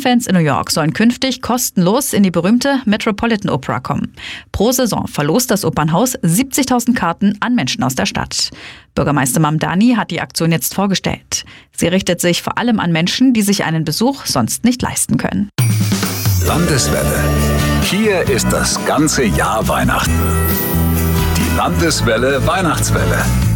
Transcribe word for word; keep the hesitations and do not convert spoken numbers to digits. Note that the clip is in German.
Opernfans in New York sollen künftig kostenlos in die berühmte Metropolitan Opera kommen. Pro Saison verlost das Opernhaus siebzigtausend Karten an Menschen aus der Stadt. Bürgermeister Mamdani hat die Aktion jetzt vorgestellt. Sie richtet sich vor allem an Menschen, die sich einen Besuch sonst nicht leisten können. Landeswelle. Hier ist das ganze Jahr Weihnachten. Die Landeswelle Weihnachtswelle.